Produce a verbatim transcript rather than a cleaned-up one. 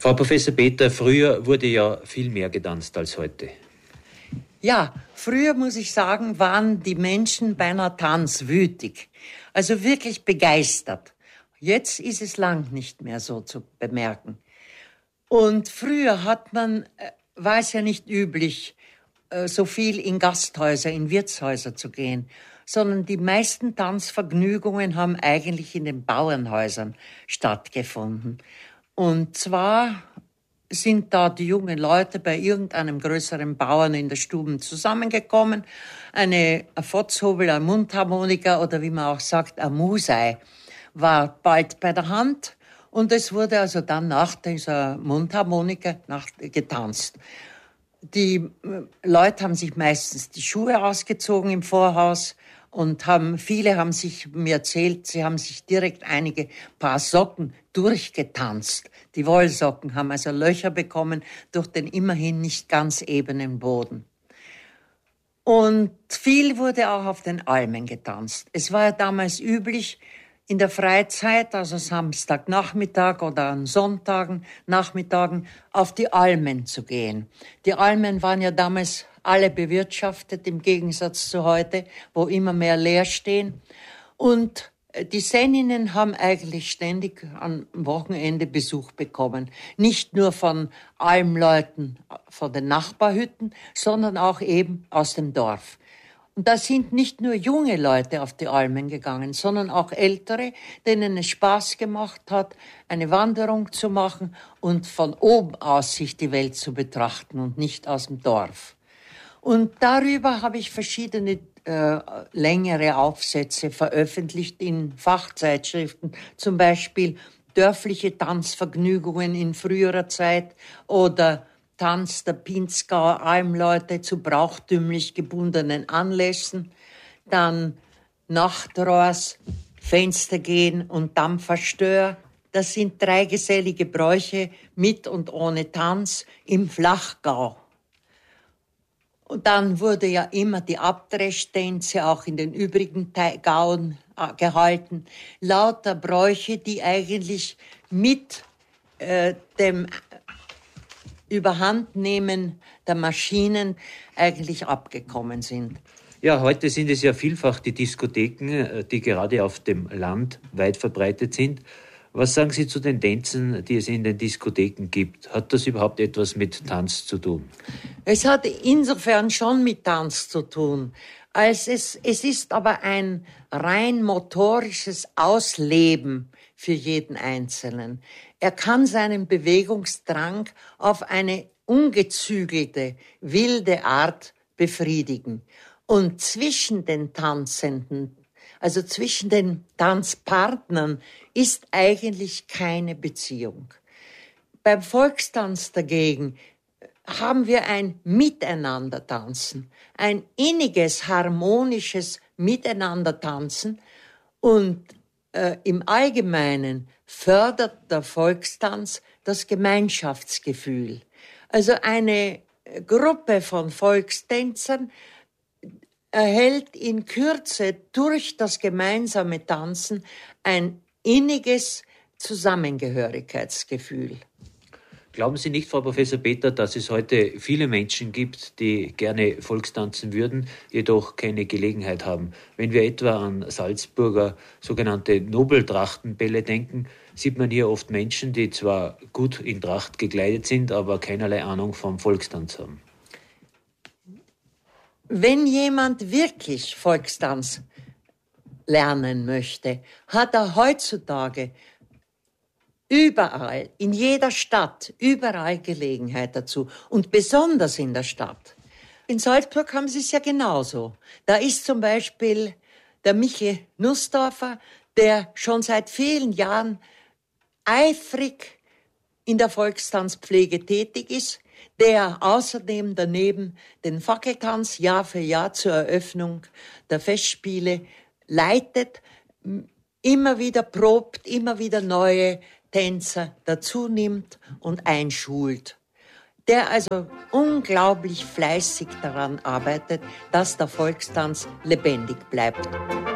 Frau Professor Peter, früher wurde ja viel mehr getanzt als heute. Ja, früher, muss ich sagen, waren die Menschen beinahe tanzwütig. Also wirklich begeistert. Jetzt ist es lang nicht mehr so zu bemerken. Und früher hat man, war es ja nicht üblich, so viel in Gasthäuser, in Wirtshäuser zu gehen, sondern die meisten Tanzvergnügungen haben eigentlich in den Bauernhäusern stattgefunden. Und zwar sind da die jungen Leute bei irgendeinem größeren Bauern in der Stube zusammengekommen. Eine Fotzhobel, eine Mundharmonika oder wie man auch sagt, ein Musei war bald bei der Hand. Und es wurde also dann nach dieser Mundharmonika nach, getanzt. Die Leute haben sich meistens die Schuhe ausgezogen im Vorhaus und haben, viele haben sich mir erzählt, sie haben sich direkt einige Paar Socken durchgetanzt. Die Wollsocken haben also Löcher bekommen durch den immerhin nicht ganz ebenen Boden. Und viel wurde auch auf den Almen getanzt. Es war ja damals üblich, in der Freizeit, also Samstagnachmittag oder an Sonntagen, Nachmittagen, auf die Almen zu gehen. Die Almen waren ja damals alle bewirtschaftet, im Gegensatz zu heute, wo immer mehr leer stehen. Und die Seninnen haben eigentlich ständig am Wochenende Besuch bekommen. Nicht nur von Almleuten von den Nachbarhütten, sondern auch eben aus dem Dorf. Und da sind nicht nur junge Leute auf die Almen gegangen, sondern auch ältere, denen es Spaß gemacht hat, eine Wanderung zu machen und von oben aus sich die Welt zu betrachten und nicht aus dem Dorf. Und darüber habe ich verschiedene äh, längere Aufsätze veröffentlicht in Fachzeitschriften, zum Beispiel dörfliche Tanzvergnügungen in früherer Zeit oder Tanz der Pinzgauer Almleute zu brauchtümlich gebundenen Anlässen, dann Nachtrohrs, Fenstergehen und Dampferstör. Das sind drei gesellige Bräuche mit und ohne Tanz im Flachgau. Und dann wurde ja immer die Abdreschtänze auch in den übrigen Gauen gehalten. Lauter Bräuche, die eigentlich mit äh, dem Überhandnehmen der Maschinen eigentlich abgekommen sind. Ja, heute sind es ja vielfach die Diskotheken, die gerade auf dem Land weit verbreitet sind. Was sagen Sie zu den Tänzen, die es in den Diskotheken gibt? Hat das überhaupt etwas mit Tanz zu tun? Es hat insofern schon mit Tanz zu tun, als es, es ist aber ein rein motorisches Ausleben für jeden Einzelnen. Er kann seinen Bewegungsdrang auf eine ungezügelte, wilde Art befriedigen. Und zwischen den Tanzenden, also zwischen den Tanzpartnern, ist eigentlich keine Beziehung. Beim Volkstanz dagegen haben wir ein Miteinandertanzen, ein inniges, harmonisches Miteinandertanzen und äh, im Allgemeinen fördert der Volkstanz das Gemeinschaftsgefühl. Also eine Gruppe von Volkstänzern erhält in Kürze durch das gemeinsame Tanzen ein inniges Zusammengehörigkeitsgefühl. Glauben Sie nicht, Frau Professor Peter, dass es heute viele Menschen gibt, die gerne Volkstanzen würden, jedoch keine Gelegenheit haben? Wenn wir etwa an Salzburger sogenannte Nobeltrachtenbälle denken, sieht man hier oft Menschen, die zwar gut in Tracht gekleidet sind, aber keinerlei Ahnung vom Volkstanz haben. Wenn jemand wirklich Volkstanz lernen möchte, hat er heutzutage überall, in jeder Stadt, überall Gelegenheit dazu. Und besonders in der Stadt. In Salzburg haben sie es ja genauso. Da ist zum Beispiel der Michi Nussdorfer, der schon seit vielen Jahren eifrig in der Volkstanzpflege tätig ist, der außerdem daneben den Fackeltanz Jahr für Jahr zur Eröffnung der Festspiele leitet, immer wieder probt, immer wieder neue Tänzer dazu nimmt und einschult. Der also unglaublich fleißig daran arbeitet, dass der Volkstanz lebendig bleibt.